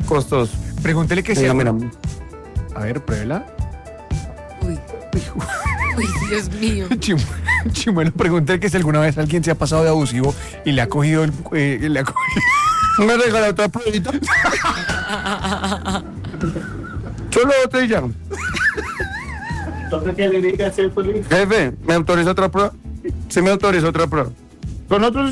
costoso. Pregúntele que sea. Mira. A ver, pruébela. Uy, Dios mío. Chimuelo, pregúntele que si alguna vez alguien se ha pasado de abusivo y le ha cogido el... ¿Me regala otra pruebita? Solo otra y ya. Jefe, ¿me autoriza otra prueba? Sí, me autoriza otra prueba. Con otros...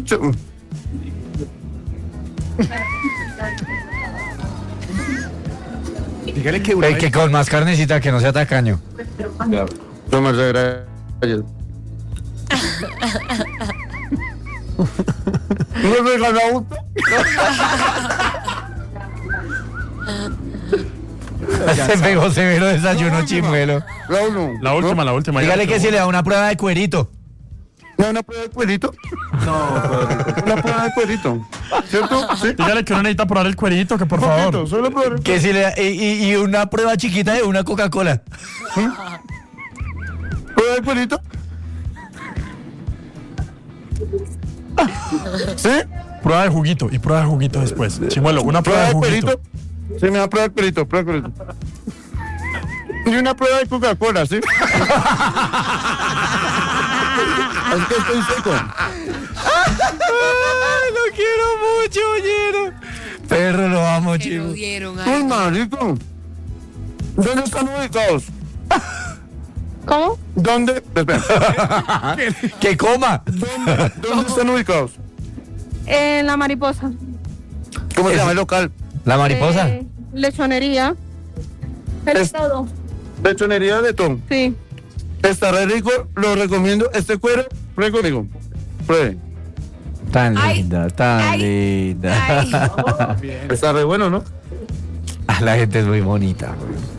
Dígale que una Que con más carnecita, que no sea tacaño. No, muchas gracias. ¿Me regala otra? Se pegó severo desayuno, Chimuelo. La última. Dígale que si le da una prueba de cuerito. ¿No una prueba de cuerito? No, una prueba de cuerito. ¿Cierto? Sí. Dígale que uno necesita probar el cuerito, que por favor. Solo probar. Que si le da, y una prueba chiquita de una Coca-Cola. ¿Prueba de cuerito? ¿Sí? Prueba de juguito y prueba de juguito después. Chimuelo, una prueba de juguito. cuerito? Sí, me da prueba de cuerito, Y una prueba de Coca-Cola, ¿sí? Es que estoy seco. Lo quiero mucho, oñero. Perro, lo amo, Se lo chivo. dieron ¡Ay, ahí. marico! ¿Dónde están ubicados? ¿Cómo? ¿Dónde? Espera. Que coma. ¿Dónde están ubicados? En La Mariposa. ¿Cómo se llama el local? La mariposa. Lechonería. Es- todo. Lechonería de Tom. Sí. Está re rico, lo recomiendo. Este cuero, pruebe conmigo. Pruebe. Tan Ay. linda, tan Ay. linda. Ay. Está re bueno, ¿no? La gente es muy bonita.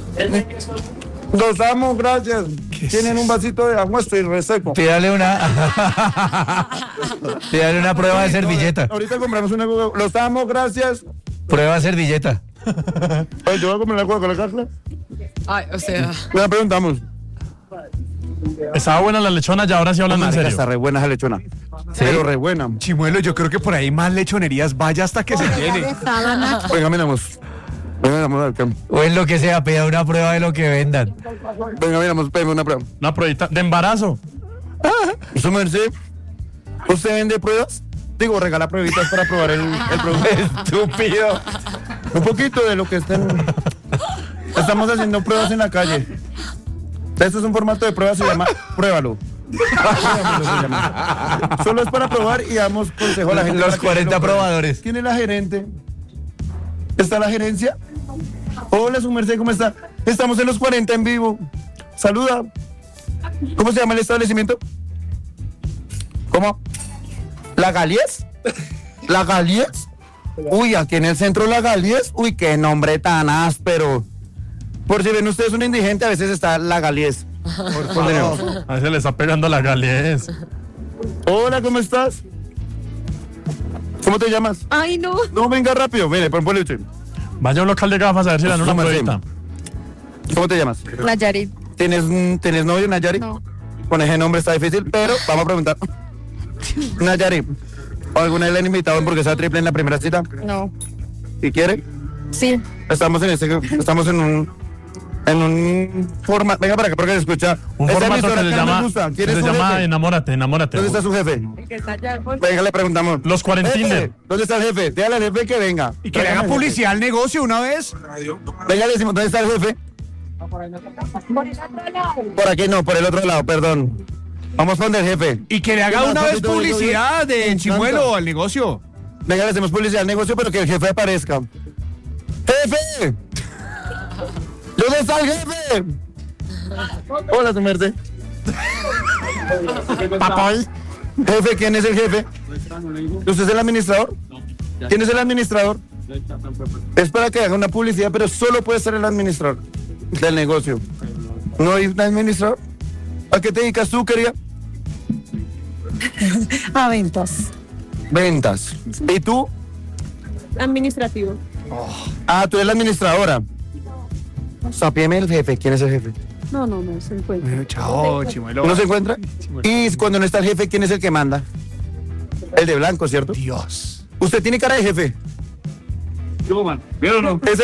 Los amo, gracias. Tienen un vasito de agua, estoy reseco. Pídale una. Pídale una prueba de servilleta. Ahorita compramos una Coca-Cola. Los amo, gracias. Prueba de servilleta. Oye, yo voy a comer la Coca-Cola, Carla. Ay, o sea. Le preguntamos. Estaba buena la lechona y ahora sí hablando en Marica, serio. está re buena esa lechona. Pero re buena. Chimuelo, yo creo que por ahí más lechonerías vaya hasta que se llene. Venga, miramos. Venga, miramos acá. O en lo que sea, pida una prueba de lo que vendan. Venga, miramos, pégame una prueba. Una pruebita de embarazo. Su merced, ¿usted vende pruebas? Digo, regala pruebitas para probar el producto. Estúpido. Un poquito de lo que estén. Estamos haciendo pruebas en la calle. Este es un formato de prueba, se llama Pruébalo. Pruébalo se llama. Solo es para probar y damos consejo a la gente. Los para que 40 lo pruebe. probadores. ¿Quién es la gerente? ¿Está la gerencia? Hola, su merced, ¿cómo está? Estamos en los 40 en vivo. Saluda. ¿Cómo se llama el establecimiento? ¿Cómo? ¿La Galies? ¿La Galies? Uy, aquí en el centro La Galies. Uy, qué nombre tan áspero. Por si ven ustedes un indigente, a veces está La Galies. A veces le está pegando la galies. Hola, ¿cómo estás? ¿Cómo te llamas? Ay, no. No, venga rápido, mire, ponle usted. Vaya a un local de gafas a ver si le dan una ¿Cómo se pruebita. ¿Cómo te llamas? Nayarit. ¿Tienes novio, Nayari? No. Con ese nombre está difícil, pero vamos a preguntar. Nayari, ¿alguna vez le han invitado a hamburguesa triple en la primera cita? No. Si quiere, Sí. estamos en un formato. Venga para acá porque se escucha. Un Esa formato emisora que se no me llama, gusta. ¿Quién es se su llama jefe? Enamórate. ¿Dónde está su jefe? El que está allá. Venga, le preguntamos. Los 40 Jefe, Tinder. ¿dónde está el jefe? Dígale al jefe que venga. Y que le haga publicidad al negocio una vez. Venga, le decimos, ¿dónde está el jefe? Por aquí no, por el otro lado, perdón. Vamos con el jefe. Y que le haga ¿Qué una más, vez papito? publicidad Me de encanta. Chimuelo al negocio. Venga, le hacemos publicidad al negocio, pero que el jefe aparezca. ¡Jefe! ¿Dónde está el jefe? Hola, su merced. Papay. Jefe, ¿quién es el jefe? ¿Usted es el administrador? ¿Quién es el administrador? Es para que haga una publicidad, pero solo puede ser el administrador del negocio. ¿No hay un administrador? ¿A qué te dedicas tú, querida? A ventas. Ventas. ¿Y tú? Administrativo. Ah, tú eres la administradora. Sapieme el jefe. ¿Quién es el jefe? No se encuentra. Chao, Chimuelo. ¿Uno se encuentra? Y cuando no está el jefe, ¿quién es el que manda? El de blanco, ¿cierto? Dios. ¿Usted tiene cara de jefe? Yo, man. ¿Vieron o no? Ese